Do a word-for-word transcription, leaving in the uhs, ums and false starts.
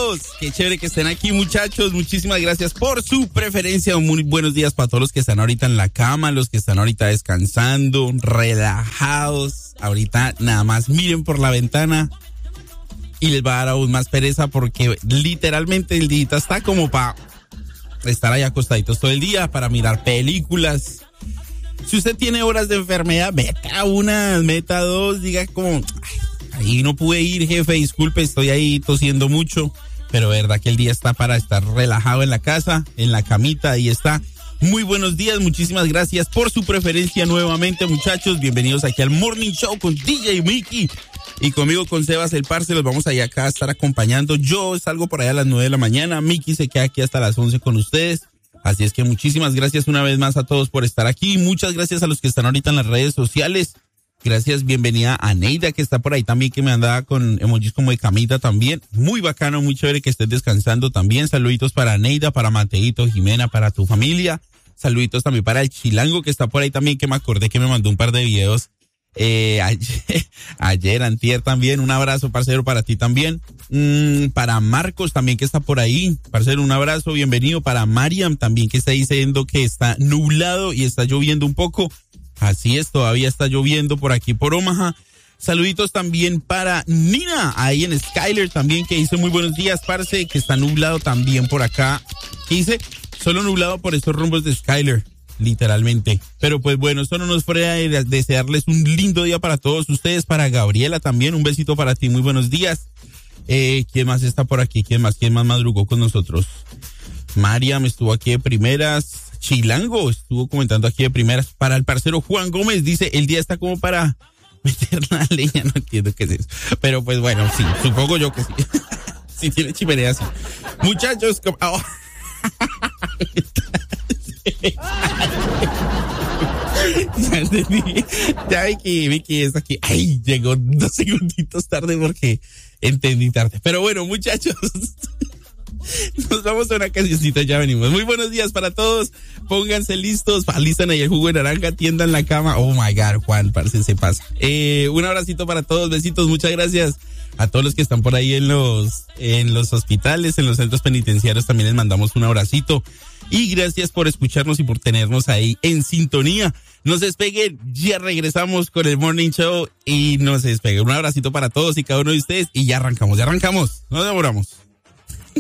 bienvenidos. Qué chévere que estén aquí, muchachos. Muchísimas gracias por su preferencia. Muy buenos días para todos los que están ahorita en la cama, los que están ahorita descansando, relajados. Ahorita nada más miren por la ventana y les va a dar aún más pereza porque literalmente el día está como para estar ahí acostaditos todo el día, para mirar películas. Si usted tiene horas de enfermedad, meta una, meta dos, diga como... Ahí no pude ir, jefe, disculpe, estoy ahí tosiendo mucho, pero verdad que el día está para estar relajado en la casa, en la camita, ahí está. Muy buenos días, muchísimas gracias por su preferencia nuevamente, muchachos. Bienvenidos aquí al Morning Show con D J Mickey y conmigo con Sebas el Parce. Los vamos allá acá a estar acompañando. Yo salgo por allá a las nueve de la mañana, Mickey se queda aquí hasta las once con ustedes. Así es que muchísimas gracias una vez más a todos por estar aquí. Muchas gracias a los que están ahorita en las redes sociales. Gracias, bienvenida a Neida, que está por ahí también, que me andaba con emojis como de camita también. Muy bacano, muy chévere que estés descansando también. Saluditos para Neida, para Mateito, Jimena, para tu familia. Saluditos también para el Chilango, que está por ahí también, que me acordé que me mandó un par de videos eh, ayer, ayer, antier también. Un abrazo, parcero, para ti también. Mm, para Marcos también, que está por ahí. Parcero, un abrazo, bienvenido. Para Mariam también, que está diciendo que está nublado y está lloviendo un poco. Así es, todavía está lloviendo por aquí por Omaha. Saluditos también para Nina, ahí en Skyler también, que dice muy buenos días, parce, que está nublado también por acá. ¿Qué dice? Solo nublado por estos rumbos de Skyler, literalmente. Pero pues bueno, esto no nos fuera de desearles un lindo día para todos ustedes. Para Gabriela también, un besito para ti, muy buenos días. Eh, ¿quién más está por aquí? ¿Quién más? ¿Quién más madrugó con nosotros? Mariam estuvo aquí de primeras. Chilango estuvo comentando aquí de primeras. Para el parcero Juan Gómez, dice, el día está como para meter la leña, no entiendo qué es eso. Pero pues bueno, sí, supongo yo que sí. Si tiene chimenea, sí. Muchachos, como... Oh. Ya entendí. Ya Vicky, Vicky está aquí. Ay, llegó dos segunditos tarde porque entendí tarde. Pero bueno, muchachos... Nos vamos a una cancioncita, ya venimos. Muy buenos días para todos. Pónganse listos, alistan ahí el jugo de naranja, tiendan la cama. Oh my God, Juan, parce, se pasa. Eh, un abracito para todos, besitos, muchas gracias a todos los que están por ahí en los, en los hospitales, en los centros penitenciarios. También les mandamos un abracito. Y gracias por escucharnos y por tenernos ahí en sintonía. No se despeguen, ya regresamos con el Morning Show y no se despeguen. Un abracito para todos y cada uno de ustedes y ya arrancamos, ya arrancamos. No demoramos.